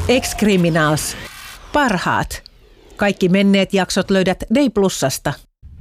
Ex-Criminals. Parhaat. Kaikki menneet jaksot löydät Day Plusasta.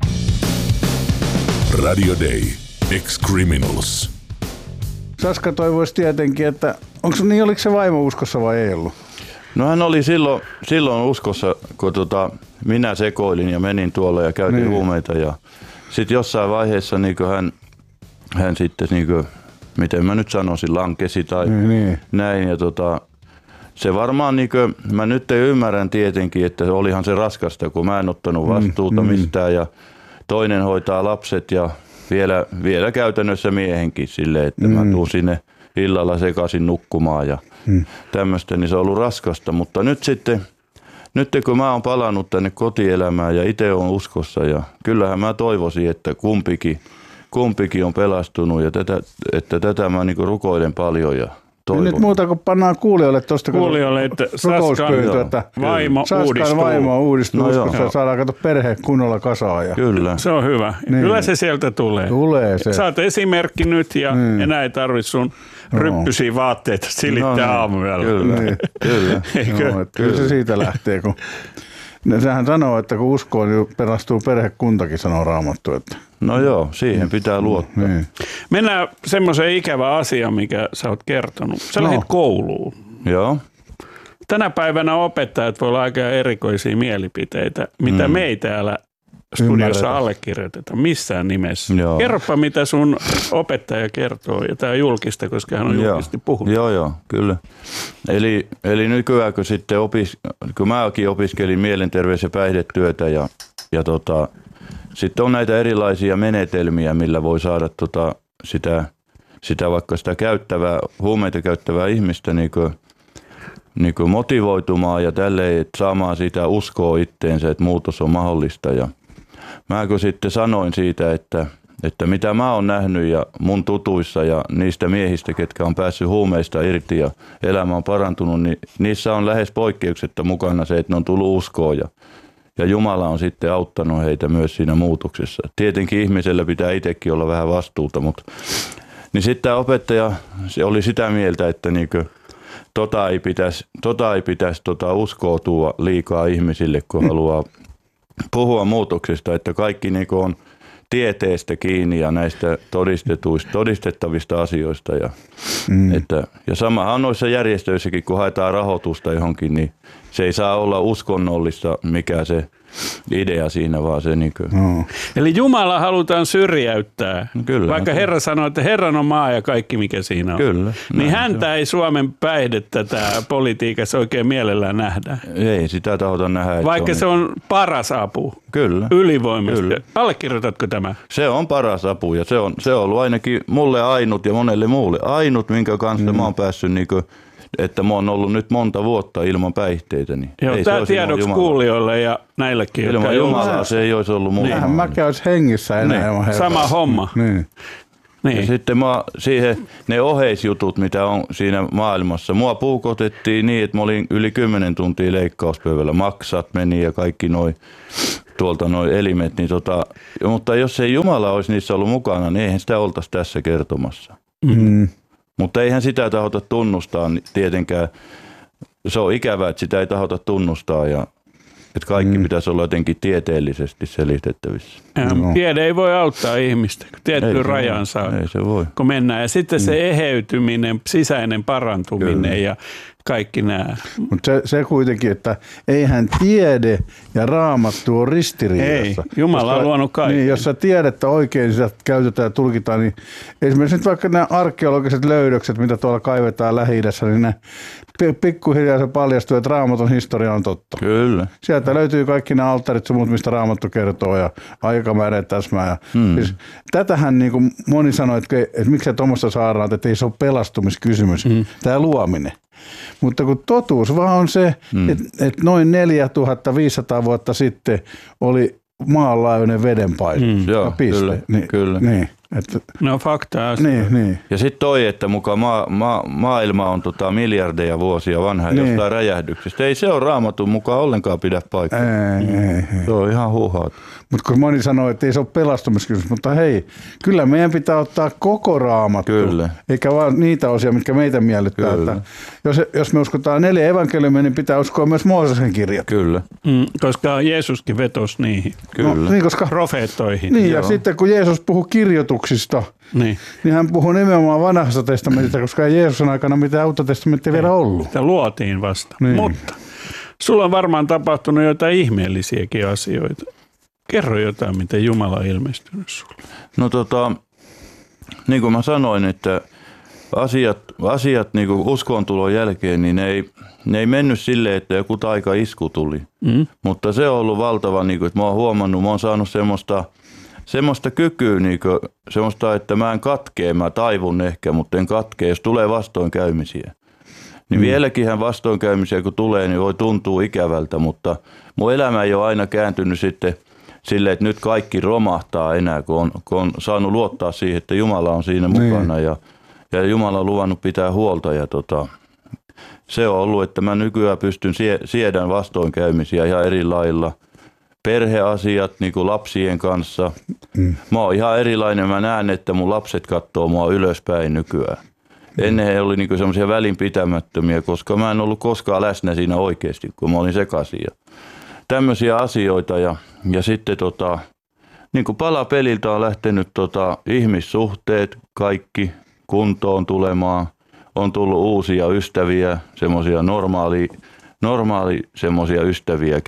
Radio Day. Ex-Criminals. Saska toivoisi tietenkin, että oliko se vaimo uskossa vai ei ollut? No hän oli silloin uskossa, kun minä sekoilin ja menin tuolla ja käytin huumeita. Ja sitten jossain vaiheessa niin hän sitten, niin kuin, miten mä nyt sanoisin, lankesi tai näin. Ja se varmaan, niin kuin, mä nyt ymmärrän tietenkin, että olihan se raskasta, kun mä en ottanut vastuuta mistään. Ja toinen hoitaa lapset ja vielä käytännössä miehenkin silleen, että mä tuun sinne illalla sekaisin nukkumaan ja tämmöistä, niin se on ollut raskasta. Mutta nyt kun mä oon palannut tänne kotielämään ja itse on uskossa ja kyllähän mä toivoisin, että kumpikin on pelastunut ja tätä mä niinku rukoilen paljon ja toivon. Nyt muuta kuin pannaan kuulijoille tuosta että Saskan vaimo uudistuu uskossa ja saadaan perhe kunnolla kasaan. Ja kyllä. Se on hyvä. Niin. Kyllä se sieltä tulee. Tulee se. Saat esimerkki nyt ja enää ei tarvitse sun ryppysiä vaatteita silittää aamuyöllä. Kyllä se siitä lähtee. Sehän sanoo, että kun uskoo, niin pelastuu perhekuntakin, sanoo Raamattu. Että. No joo, siihen pitää luottaa. Mennään semmoiseen ikävään asiaan, mikä sä oot kertonut. Sä lähdit kouluun. Joo. Tänä päivänä opettajat voi olla aika erikoisia mielipiteitä, mitä me ei täällä studiossa allekirjoitetaan missään nimessä. Joo. Kerropa, mitä sun opettaja kertoo, ja tämä on julkista, koska hän on julkisesti puhunut. Joo, kyllä. Eli nykyään, kun sitten kun mäkin opiskelin mielenterveys- ja päihdetyötä, ja sitten on näitä erilaisia menetelmiä, millä voi saada sitä vaikka sitä huumeita käyttävää ihmistä niin kuin motivoitumaan ja tälleen, että saamaan sitä uskoa itteensä, että muutos on mahdollista. Ja mä kun sitten sanoin siitä, että mitä mä oon nähnyt ja mun tutuissa ja niistä miehistä, ketkä on päässyt huumeista irti ja elämä on parantunut, niin niissä on lähes poikkeuksetta mukana se, että ne on tullut uskoon ja Jumala on sitten auttanut heitä myös siinä muutoksessa. Tietenkin ihmisellä pitää itsekin olla vähän vastuuta, niin sitten tämä opettaja se oli sitä mieltä, että ei pitäisi uskoutua liikaa ihmisille, kun haluaa puhua muutoksesta, että kaikki on tieteestä kiinni ja näistä todistettavista asioista. Ja samahan on noissa järjestöissäkin, kun haetaan rahoitusta johonkin, niin se ei saa olla uskonnollista, mikä se idea siinä, vaan se Eli Jumala halutaan syrjäyttää. Kyllä, vaikka Herra sanoo, että Herran on maa ja kaikki mikä siinä on. Kyllä. Niin häntä ei Suomen päihdettä tätä politiikassa oikein mielellään nähdä. Ei sitä tahota nähdä. Vaikka se on paras apu. Kyllä. Ylivoimaisesti. Kyllä. Allekirjoitatko tämä? Se on paras apu ja se on ollut ainakin mulle ainut ja monelle muulle ainut, minkä kanssa mä oon päässyt että mä oon ollut nyt monta vuotta ilman päihteitä. Niin joo, tämä tiedoksi kuulijoille ja näillekin, ilman Jumalaa se ei olisi ollut muuta. Eihän mäkään olisi hengissä enää. Niin. Sama homma. Niin. Ja sitten ne oheisjutut, mitä on siinä maailmassa. Mua puukotettiin niin, että mä olin yli 10 tuntia leikkauspöydällä. Maksat meni ja kaikki tuolta elimet. Niin mutta jos ei Jumala olisi niissä ollut mukana, niin eihän sitä oltaisi tässä kertomassa. Mutta eihän sitä tahota tunnustaa tietenkään. Se on ikävää, että sitä ei tahota tunnustaa ja että kaikki pitäisi olla jotenkin tieteellisesti selitettävissä. Tiede ei voi auttaa ihmistä, kun tietty rajan saa, ei se voi. Kun mennään. Ja sitten se eheytyminen, sisäinen parantuminen ja kaikki nämä. Mutta se kuitenkin, että eihän tiede ja Raamattu ole ristiriidassa. Ei, Jumala on luonut kaiken. Niin, jos sä tiedettä oikein sitä käytetään ja tulkitaan, niin esimerkiksi nyt vaikka nämä arkeologiset löydökset, mitä tuolla kaivetaan Lähi-idässä, niin ne pikkuhiljaa se paljastuu, että Raamatun historia on totta. Kyllä. Sieltä löytyy kaikki nämä alttarit ja muut, mistä Raamattu kertoo ja aikamäärät täsmää. Siis, tätähän niin kuin moni sanoi, että miksi sä tuommoista saadaan, että ei se ole pelastumiskysymys, tämä luominen. Mutta kun totuus vaan on se, että noin 4500 vuotta sitten oli maanlaajuinen vedenpaine. Joo, piste. Kyllä. Niin. No faktaa. Niin. Ja sitten toi, että mukaan maailma on miljardeja vuosia vanha jostain räjähdyksestä. Ei se ole Raamatun mukaan ollenkaan pidä paikkaa. Ei. Se on ihan huuhaat. Mutta kun moni sanoo, että ei se ole pelastumiskysymys, mutta hei, kyllä meidän pitää ottaa koko Raamattu, kyllä. Eikä vaan niitä osia, mitkä meitä miellyttää. Että jos me uskotaan 4 evankeliumia, niin pitää uskoa myös Mooseksen kirjat. Kyllä. Koska Jeesuskin vetosi niihin. Kyllä. No, niin, koska profeettoihin. Niin, ja sitten kun Jeesus puhui kirjoituksista, niin hän puhui nimenomaan vanhasta testamentista, koska ei Jeesuksen aikana mitään uutta testamenttia vielä ollut. Sitä luotiin vasta. Niin. Mutta sulla on varmaan tapahtunut jotain ihmeellisiäkin asioita. Kerro jotain, miten Jumala on ilmestynyt sulle. No niin kuin mä sanoin, että asiat niin kuin uskontulon jälkeen, niin ne ei mennyt silleen, että joku taikaisku tuli. Mutta se on ollut valtava, niin kuin, että mä oon huomannut, mä oon saanut semmoista kykyä, niin kuin, semmoista, että mä en katkee, mä taivun ehkä, mutta en katkee, jos tulee vastoinkäymisiä. Niin vieläkinhän vastoinkäymisiä kun tulee, niin voi tuntua ikävältä, mutta mun elämä ei ole aina kääntynyt sitten silleen, että nyt kaikki romahtaa enää, kun on saanut luottaa siihen, että Jumala on siinä mukana ja Jumala on luvannut pitää huolta. Ja se on ollut, että mä nykyään pystyn siedän vastoinkäymisiä ihan eri lailla. Perheasiat niin kuin lapsien kanssa. Mä oon ihan erilainen. Mä näen, että mun lapset katsoo mua ylöspäin nykyään. Ennen he oli niin semmoisia välinpitämättömiä, koska mä en ollut koskaan läsnä siinä oikeasti, kun mä olin sekaisin. Tämmöisiä asioita ja sitten niin kuin palapeliltä on lähtenyt ihmissuhteet kaikki kuntoon tulemaan. On tullut uusia ystäviä, semmoisia normaali semmoisia ystäviä,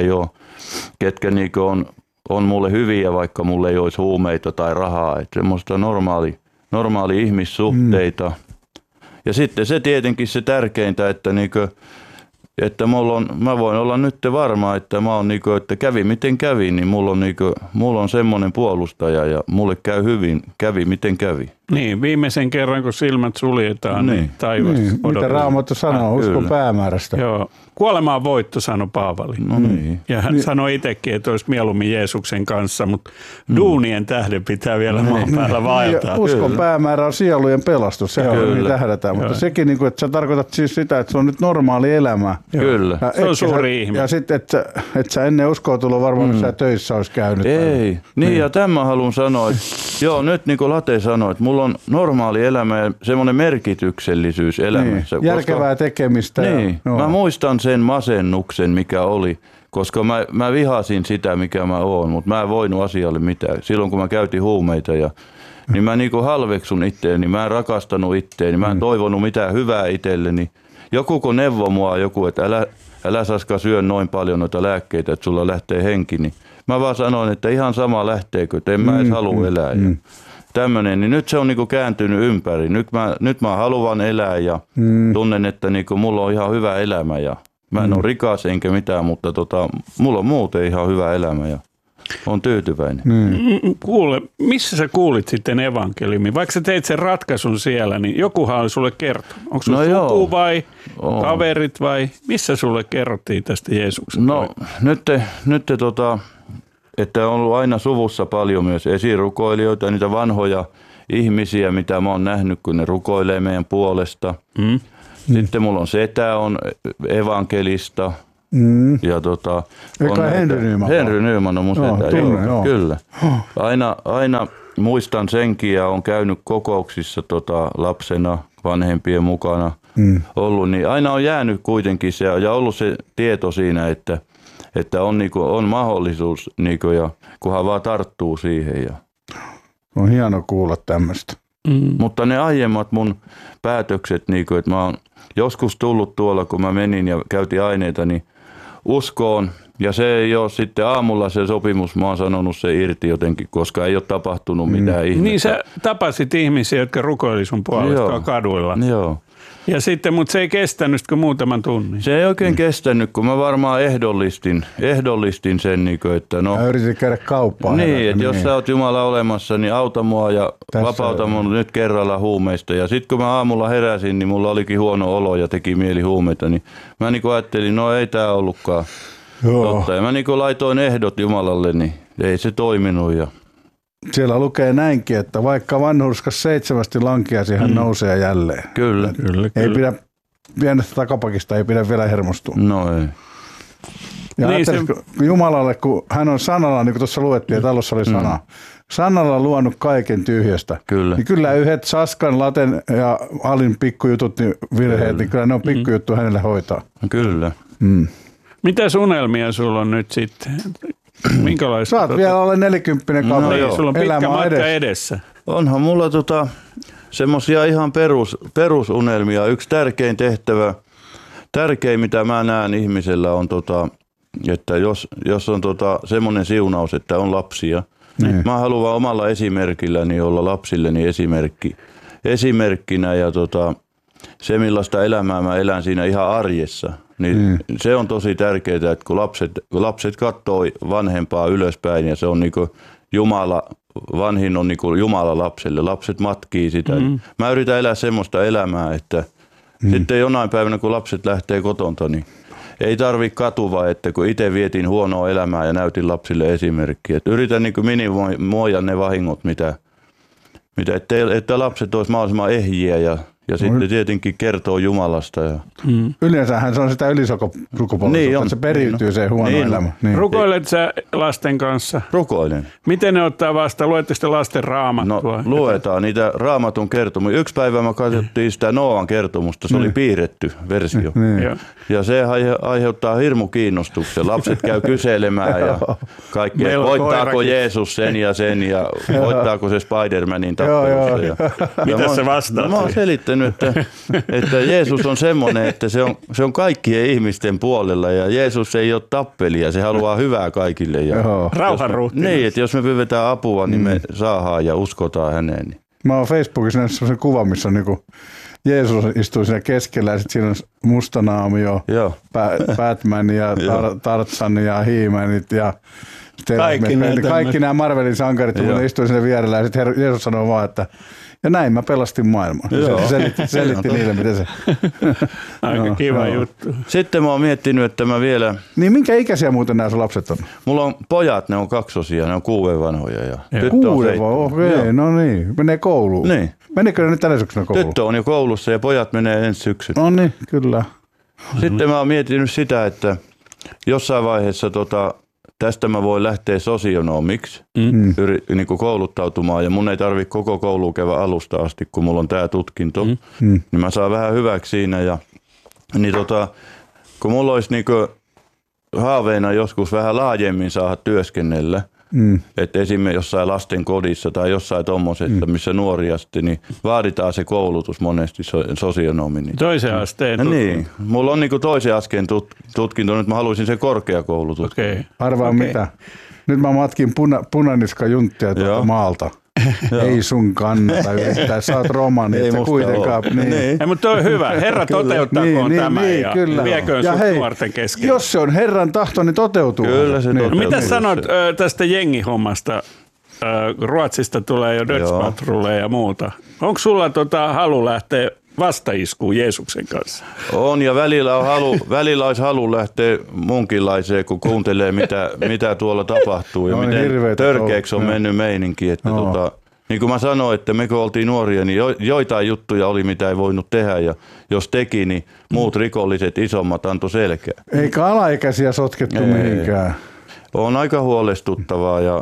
ketkä niinku on mulle hyviä, vaikka mulle ei olisi huumeita tai rahaa. Että semmoista normaali ihmissuhteita. Ja sitten se tietenkin se tärkeintä, että että mä voin olla nyt varma, että mä oon että kävi miten kävi, niin mulla on semmoinen puolustaja ja mulle käy hyvin, kävi miten kävi. Niin, viimeisen kerran kun silmät suljetaan, niin taivas odottaa. Mitä Raamattu sanoo, uskon päämäärästä. Joo, kuolema on voitto, sanoi Paavali. No niin. Ja hän sanoi itsekin, että olisi mieluummin Jeesuksen kanssa, mutta duunien tähden pitää vielä maan päällä vaeltaa. Uskon päämäärä on sielujen pelastus, se on niin tähdätään, mutta sekin, että sä tarkoitat siis sitä, että se on nyt normaali elämä. Kyllä. Se on suuri ihme. Ja sitten, että sä ennen uskoa tullut varmaan, että sä töissä olisi käynyt. Ei, niin ja tämän haluan sanoa, että joo, nyt niin kuin Late sanoi, että mulla on normaali elämä ja semmoinen merkityksellisyys elämässä. Niin, järkevää tekemistä. Niin, mä muistan sen masennuksen, mikä oli, koska mä vihasin sitä, mikä mä oon, mutta mä en voinut asialle mitään. Silloin kun mä käytin huumeita niin mä niinku halveksun itteeni, mä en rakastanut itteeni, mä en toivonut mitään hyvää itselleni. Joku kun neuvoi mua että älä Saska syö noin paljon noita lääkkeitä, että sulla lähtee henki, niin mä vaan sanoin, että ihan sama lähteekö, että en mä edes halua elää. Tämmönen, niin nyt se on niinku kääntynyt ympäri. Nyt mä haluan elää ja tunnen, että niinku mulla on ihan hyvä elämä ja mä en ole rikas enkä mitään, mutta mulla on muuten ihan hyvä elämä ja on tyytyväinen. Kuule, missä sä kuulit sitten evankeliumin? Vaikka sä teit sen ratkaisun siellä, niin jokuhan oli sulle kertonut. Onko sulla suku vai kaverit vai missä sulle kerrottiin tästä Jeesuksen? No nyt että on ollut aina suvussa paljon myös esirukoilijoita, niitä vanhoja ihmisiä, mitä mä oon nähnyt, kun ne rukoilee meidän puolesta. Sitten mulla on setä, on evankelista. Ja Henry Nyman on mun setä. Joo. Kyllä. Aina muistan senkin ja on käynyt kokouksissa lapsena vanhempien mukana ollut, niin aina on jäänyt kuitenkin se ja ollut se tieto siinä, että on mahdollisuus ja kunhan vaan tarttuu siihen. Ja. On hieno kuulla tämmöistä. Mutta ne aiemmat mun päätökset, että mä oon joskus tullut tuolla, kun mä menin ja käytin aineita, niin uskoon. Ja se ei ole sitten aamulla se sopimus, mä oon sanonut se irti jotenkin, koska ei ole tapahtunut mitään ihmettä. Niin sä tapasit ihmisiä, jotka rukoili sun puolesta kaduilla. Joo. Ja sitten, mutta se ei kestänyt kuin muutaman tunnin. Se ei oikein kestänyt, kun mä varmaan ehdollistin sen, että no. Ja yritin käydä kauppaan. Niin, että jos sä oot Jumala olemassa, niin auta mua ja vapauta mun nyt kerralla huumeista. Ja sitten kun mä aamulla heräsin, niin mulla olikin huono olo ja teki mieli huumeita, niin mä ajattelin, no ei tää ollutkaan totta. Ja mä laitoin ehdot Jumalalle, niin ei se toiminut ja Siellä lukee näinkin, että vaikka vanhurskas 7 lankeasi, hän nousee jälleen. Kyllä. Ei pidä pienestä takapakista, ei pidä vielä hermostua. No ei. Ja Niin Jumalalle, kun hän on sanalla, niin kuin tuossa luettiin, että alussa oli sana, sanalla luonut kaiken tyhjästä. Kyllä. Niin kyllä yhdet Saskan, Laten ja Alin pikkujutut, niin virheet, niin kyllä ne on pikkujuttu hänelle hoitaa. Kyllä. Mitä unelmia sulla on nyt sitten? Minkälaista? Saat vielä alle 40 kaveri. Niin, sulla on pitkä Elämä matka edessä. Onhan mulla semmosia ihan perusunelmia. Yksi tärkein tehtävä, mitä mä näen ihmisellä on että jos on semmoinen siunaus, että on lapsia, niin mä haluan omalla esimerkilläni olla lapsilleni esimerkkinä ja se millaista elämää mä elän siinä ihan arjessa, niin se on tosi tärkeää, että kun lapset katsoo vanhempaa ylöspäin ja se on niinku vanhin on niinku Jumala lapselle, lapset matkii sitä. Mä yritän elää semmoista elämää, että sitten jonain päivänä kun lapset lähtee kotonta, niin ei tarvitse katua, että kun itse vietin huonoa elämää ja näytin lapsille esimerkkiä. Että yritän niin minimoida ne vahingot, että lapset olisi mahdollisimman ehjiä ja sitten tietenkin kertoo Jumalasta. Yleensähän se on sitä ylisukupolvisuutta, niin että se periytyy se huono elämä. Niin. Rukoilet sä lasten kanssa? Rukoilen. Miten ne ottaa vastaan? Luette sitten lasten raamattua? No luetaan niitä raamatun kertomuksia. Yksi päivä me katsottiin sitä Nooan kertomusta, se oli piirretty versio. Ja se aiheuttaa hirmu kiinnostuksen. Lapset käy kyselemään ja kaikki, että voittaako Jeesus sen ja voittaako se Spider-Manin tappelussa. Mitä se vastaa? Mä oon selittänyt, että Jeesus on semmoinen, että se on kaikkien ihmisten puolella ja Jeesus ei ole tappelija, se haluaa hyvää kaikille. Rauhanruhtinas. Niin, että jos me pyydetään apua, niin me saadaan ja uskotaan häneen. Mä oon Facebookissa nähnyt sellaisen kuvan, missä on niinku Jeesus istuu siinä keskellä ja sitten siinä on Mustanaamio, Batman ja Tarzan ja He-Manit ja kaikki nämä Marvelin sankarit, kun ne istuu siinä vierellä ja sitten Jeesus sanoo vaan, että ja näin mä pelastin maailman. Se selitti niille, miten se... Aika kiva juttu. Sitten mä oon miettinyt, että mä vielä... Niin minkä ikäisiä muuten nämä sun lapset on? Mulla on pojat, ne on 2-osia, ne on 6 vanhoja. Ja tyttö on 7. Okei, no niin. Menee kouluun. Niin. Menikö ne nyt tänä syksynä kouluun? Tyttö on jo koulussa ja pojat menee ensi syksynä. No niin, kyllä. Sitten mä oon miettinyt sitä, että jossain vaiheessa tästä mä voin lähteä sosionomiksi, niin kuin kouluttautumaan ja mun ei tarvitse koko koulua käydä alusta asti, kun mulla on tää tutkinto, niin mä saan vähän hyväksi siinä ja niin kun mulla olisi niin kuin haaveena joskus vähän laajemmin saada työskennellä, että esimerkiksi jossain lasten kodissa tai jossain tommosessa, missä nuoria sitten, niin vaaditaan se koulutus monesti sosionomi. Toisen asteen tutkinto. Niin, mulla on niinku toisen asteen tutkinto, nyt mä haluaisin sen korkeakoulututkinto. Okay. Arvaa mitä. Nyt mä matkin punaniska junttia tuolta maalta. Ei sun kannata yrittää, sä oot romani, et sä kuitenkaan. Niin. Ei, mutta toi on hyvä. Herra toteuttakoon tämä ja vieköön sut nuorten kesken. Jos se on Herran tahto, niin toteutuu. Kyllä se toteutuu. Mitä sanot tästä jengihommasta? Ruotsista tulee jo dödspatrulleja ja muuta. Onko sulla halu lähteä vastaiskuun Jeesuksen kanssa? On ja välillä olisi halu lähteä munkinlaiseen, kun kuuntelee mitä tuolla tapahtuu ja miten törkeäksi on mennyt meininki. Että niin kuin mä sanoin, että me kun oltiin nuoria, niin joitain juttuja oli mitä ei voinut tehdä ja jos teki, niin muut rikolliset isommat antoi selkeä. Eikä alaikäisiä sotkettu mihinkään. On aika huolestuttavaa ja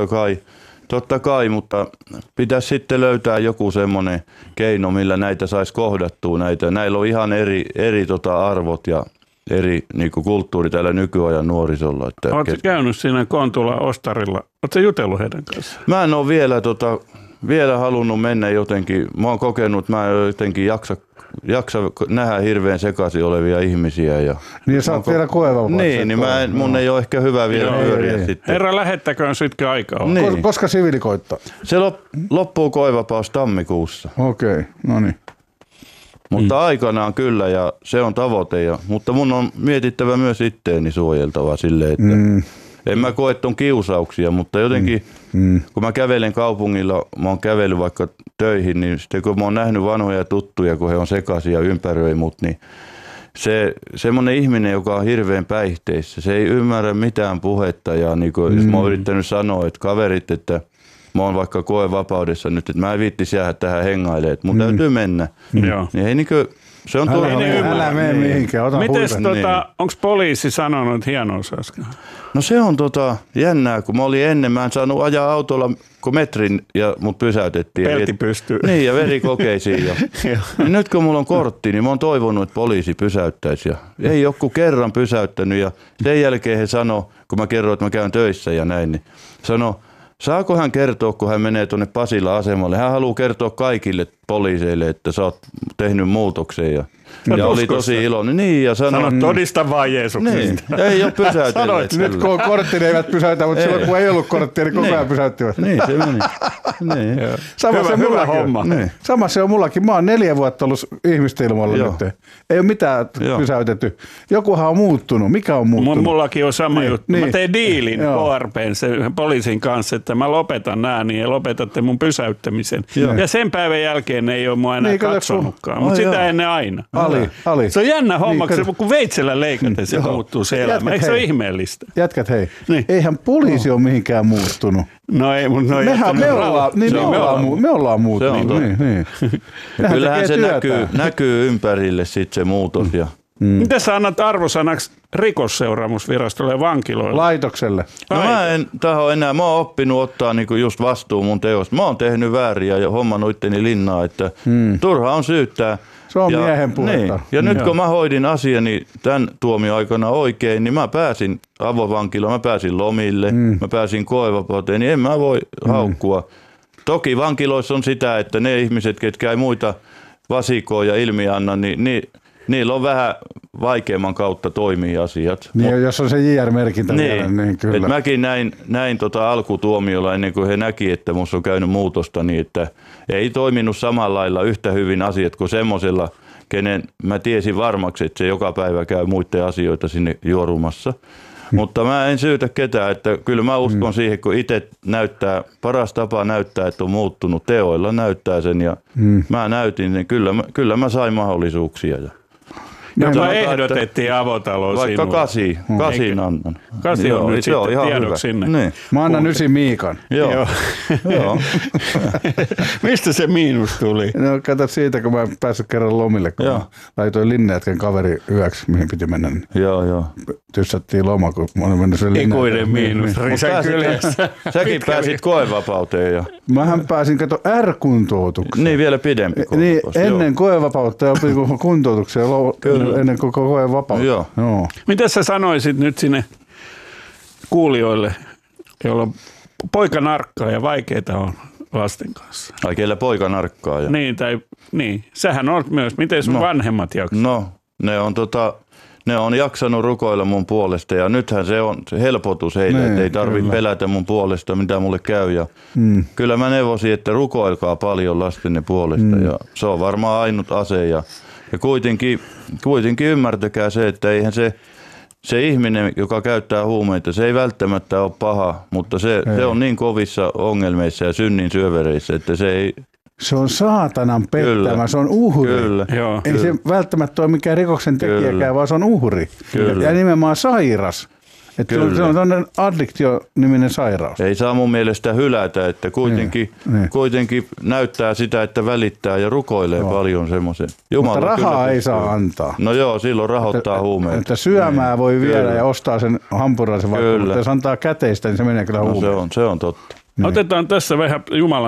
totta kai, mutta pitäisi sitten löytää joku semmoinen keino, millä näitä saisi kohdattua. Näillä on ihan eri arvot ja eri niinku kulttuuri tällä nykyajan nuorisolla. Oletko käynyt siinä Kontula Ostarilla? Oletko jutellut heidän kanssaan? Mä en ole vielä halunnut mennä jotenkin. Mä oon kokenut, että mä en jotenkin jaksa nähdä hirveän sekaisin olevia ihmisiä. Ja niin sä oot vielä koevapaa. Niin mun ei ole ehkä hyvä vielä pyöriä sitten. Herra, lähettäköön sitkin aikaa. Niin. Koska siviili koittaa? Se loppuu koevapaus tammikuussa. Okei, no niin. Mutta aikanaan kyllä ja se on tavoite. Mutta mun on mietittävä myös itteeni suojeltava silleen, että en mä koe ton kiusauksia, mutta jotenkin kun mä kävelen kaupungilla, mä oon kävellyt vaikka töihin, niin sitten kun mä oon nähnyt vanhoja tuttuja, kun he on sekaisin ja ympäröi mut, niin semmoinen ihminen, joka on hirveän päihteissä, se ei ymmärrä mitään puhetta ja niin jos mä oon yrittänyt sanoa, että kaverit, että mä oon vaikka koevapaudessa nyt, että mä en viittisi jäädä tähän hengailemaan, että mun täytyy mennä. Joo. Niin ei niinkö, se on Älä mene mihinkään, ota Mites huulen. onko poliisi sanonut hienousaskaan? No se on jännää, kun mä olin ennen, mä en saanut ajaa autolla kun metrin ja mut pysäytettiin. Pelti pystyy. Niin ja verikokeisiin. Niin nyt kun mulla on kortti, niin mä oon toivonut, että poliisi pysäyttäisi. Ja ei joku kerran pysäyttänyt ja sen jälkeen he sanoi, kun mä kerroin, että mä käyn töissä ja näin, niin sanoi, saako hän kertoa, kun hän menee tuonne Pasila-asemalle. Hän haluaa kertoa kaikille poliiseille, että sä oot tehnyt muutoksen ja oli tosi iloinen. Niin, ja Sano todista vaan Jeesuksesta. Niin, ei ole pysäytelleet. Nyt kun on kortti, ne eivät pysäytä, mutta silloin kun ei ollut korttia, niin koko ajan pysäyttivät. Niin, se meni. Niin. Hyvä homma. Niin. Sama se on mullakin. Mä oon 4 vuotta ollut ihmisilmalla nyt. Ei ole mitään pysäytetty. Jokuhan on muuttunut. Mikä on muuttunut? Mullakin on sama juttu. Mä Niin. tein diilin KRP:n sen poliisin kanssa, että mä lopetan nää niin ja lopetatte mun pysäyttämisen. Ja sen päivän jälkeen ei ole mua enää Niin, katsonutkaan, mutta sitä ennen aina. Ali. Se on jännä homma, Niin, kun veitsellä leikaten se muuttuu se elämä. Jätkät, Eikö se ole hei. ihmeellistä? Jätkät, hei. Niin. Eihän poliisi ole mihinkään muuttunut. No ei, mutta Me ollaan muuttunut. Se on Niin. Kyllähän se näkyy ympärille sit se muutos. Ja Mitä sä annat arvosanaksi Rikosseuraamusvirastolle ja vankiloille? Laitokselle. no mä en taho enää, mä oon oppinut ottaa niinku just vastuun mun teosta. Mä oon tehnyt vääriä ja hommannut itteni linnaa, että turha on syyttää. Se on miehen puhetta. Niin. Ja nyt kun mä hoidin asiani tämän tuomioaikana oikein, niin mä pääsin avovankilaan, mä pääsin lomille, mä pääsin koevapauteen, niin en mä voi haukkua. Toki vankiloissa on sitä, että ne ihmiset, ketkä ei muita vasikoa ja ilmianna, niin niillä on vähän vaikeamman kautta toimii asiat. Niin, jos on se JR-merkintä vielä, niin kyllä. Et mäkin näin alkutuomiolla ennen kuin he näki, että musta on käynyt muutosta, niin että ei toiminut samalla lailla yhtä hyvin asiat kuin semmoisella, kenen mä tiesin varmaksi, että se joka päivä käy muiden asioita sinne juorumassa. Mutta mä en syytä ketään, että kyllä mä uskon siihen, kun itse paras tapa näyttää, että on muuttunut teoilla, näyttää sen ja mä näytin, niin kyllä mä sain mahdollisuuksia. Joka ehdotettiin avotaloon vaikka sinulle. 8 annan. 8 on nyt sitten tiedoksi sinne. Niin. Mä annan 9 Miikan. Joo. Mistä se miinus tuli? No kato siitä, kun mä en päässyt kerran lomille, kun mä laitoin Linnejätkän kaveri yöksi, mihin piti mennä. Niin Joo. tyssättiin loma, kun mä olin mennyt sen Ikuinen miinus. Risen kyljessä. Säkin pääsit koevapauteen. Ja Mähän pääsin, kato, R-kuntoutukseen. niin vielä pidempi Niin, koevapaus. ennen koevapautta ja kuntoutuksia ennen koko koevapautta. Joo. Mitä sä sanoisit nyt sinne kuulijoille, joilla on poika narkkaa ja vaikeita on lasten kanssa? Ai kellä poika narkkaa. Ja Niin, sähän olet myös. Miten sun vanhemmat jaksaa? No, ne on jaksanut rukoilla mun puolesta ja nythän se on se helpotus heille, että ei tarvitse pelätä mun puolesta, mitä mulle käy. Ja kyllä mä neuvosin, että rukoilkaa paljon lastenne puolesta ja se on varmaan ainut ase. Ja kuitenkin ymmärtäkää se, että eihän se ihminen, joka käyttää huumeita, se ei välttämättä ole paha, mutta se on niin kovissa ongelmissa ja synnin syövereissä, että se ei... Se on saatanan pettämä, Kyllä. Se on uhri. Kyllä. Joo. Ei se välttämättä ole mikään rikoksen tekijäkään, vaan se on uhri. Kyllä. Ja nimenomaan sairas. Että se on sellainen addiktio-niminen sairaus. Ei saa mun mielestä hylätä, että kuitenkin näyttää sitä, että välittää ja rukoilee paljon semmoisen. Mutta rahaa ei saa antaa. No joo, silloin rahoittaa huumeita. Että syömää voi viedä ja ostaa sen hampurilaisen vaikka, mutta jos antaa käteistä, niin se menee kyllä huumeeseen. Se on totta. Otetaan tässä vähän Jumalan